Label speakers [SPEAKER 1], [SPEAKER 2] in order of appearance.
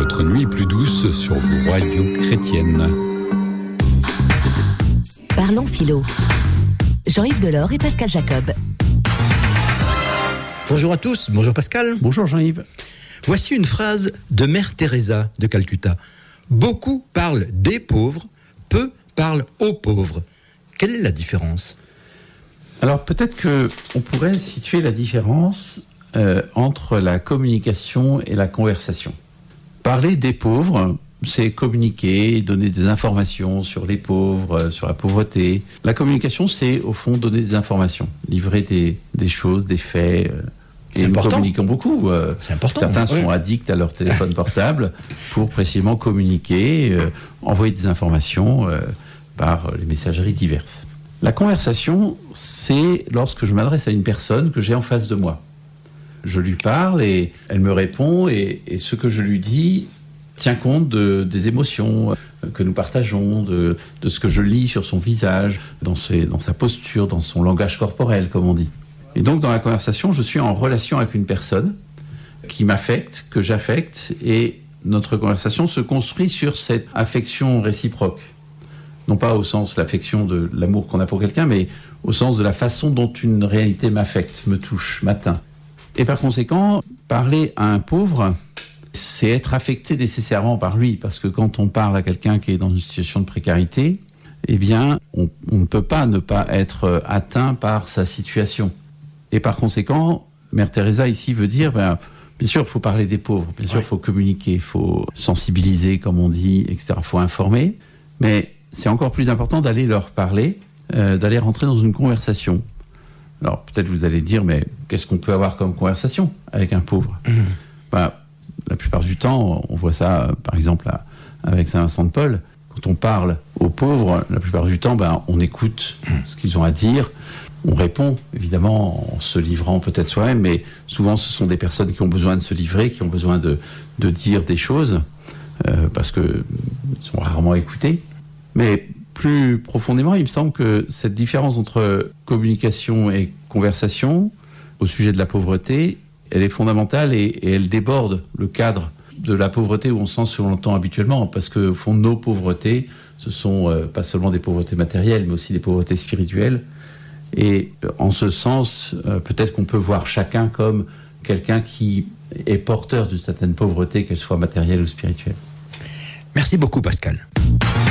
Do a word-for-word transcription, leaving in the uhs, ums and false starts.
[SPEAKER 1] votre nuit plus douce sur vos radios chrétiennes.
[SPEAKER 2] Parlons philo. Jean-Yves Delors et Pascal Jacob.
[SPEAKER 3] Bonjour à tous, bonjour Pascal.
[SPEAKER 4] Bonjour Jean-Yves.
[SPEAKER 3] Voici une phrase de Mère Teresa de Calcutta. Beaucoup parlent des pauvres, peu parlent aux pauvres. Quelle est la différence ?
[SPEAKER 4] Alors peut-être qu'on pourrait situer la différence euh, entre la communication et la conversation. Parler des pauvres, c'est communiquer, donner des informations sur les pauvres, sur la pauvreté. La communication, c'est au fond donner des informations, livrer des, des choses, des faits. Euh,
[SPEAKER 3] c'est
[SPEAKER 4] et
[SPEAKER 3] important.
[SPEAKER 4] Nous communiquons beaucoup. Euh,
[SPEAKER 3] c'est important.
[SPEAKER 4] Certains
[SPEAKER 3] oui.
[SPEAKER 4] sont addicts à leur téléphone portable pour précisément communiquer, euh, envoyer des informations euh, par les messageries diverses. La conversation, c'est lorsque je m'adresse à une personne que j'ai en face de moi. Je lui parle et elle me répond et, et ce que je lui dis tient compte de, des émotions que nous partageons, de, de ce que je lis sur son visage, dans, ses, dans sa posture, dans son langage corporel, comme on dit. Et donc, dans la conversation, je suis en relation avec une personne qui m'affecte, que j'affecte, et notre conversation se construit sur cette affection réciproque. Non pas au sens de l'affection de l'amour qu'on a pour quelqu'un, mais au sens de la façon dont une réalité m'affecte, me touche, m'atteint. Et par conséquent, parler à un pauvre, c'est être affecté nécessairement par lui, parce que quand on parle à quelqu'un qui est dans une situation de précarité, eh bien, on, on ne peut pas ne pas être atteint par sa situation. Et par conséquent, Mère Teresa ici veut dire, ben, bien sûr, il faut parler des pauvres, bien sûr, il faut communiquer, il faut sensibiliser, comme on dit, et cetera. Il faut informer, mais c'est encore plus important d'aller leur parler, euh, d'aller rentrer dans une conversation. Alors, peut-être vous allez dire, mais qu'est-ce qu'on peut avoir comme conversation avec un pauvre ? mmh. ben, La plupart du temps, on voit ça, par exemple, à, avec Saint-Vincent-de-Paul. Quand on parle aux pauvres, la plupart du temps, ben, on écoute mmh. ce qu'ils ont à dire. On répond, évidemment, en se livrant peut-être soi-même, mais souvent, ce sont des personnes qui ont besoin de se livrer, qui ont besoin de, de dire des choses, euh, parce qu'ils sont rarement écoutés. Mais plus profondément, il me semble que cette différence entre communication et conversation au sujet de la pauvreté, elle est fondamentale et, et elle déborde le cadre de la pauvreté au sens où on l'entend habituellement, parce que au fond, nos pauvretés, ce sont euh, pas seulement des pauvretés matérielles, mais aussi des pauvretés spirituelles. Et en ce sens, euh, peut-être qu'on peut voir chacun comme quelqu'un qui est porteur d'une certaine pauvreté, qu'elle soit matérielle ou spirituelle.
[SPEAKER 3] Merci beaucoup, Pascal.